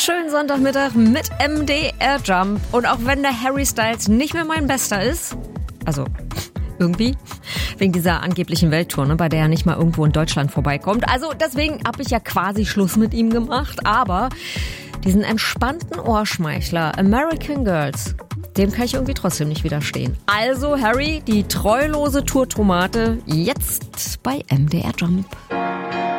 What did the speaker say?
schönen Sonntagmittag mit MDR Jump. Und auch wenn der Harry Styles nicht mehr mein Bester ist, also irgendwie, wegen dieser angeblichen Welttour, bei der er nicht mal irgendwo in Deutschland vorbeikommt. Also deswegen habe ich ja quasi Schluss mit ihm gemacht. Aber diesen entspannten Ohrschmeichler American Girls, dem kann ich irgendwie trotzdem nicht widerstehen. Also Harry, die treulose Tourtomate, jetzt bei MDR Jump.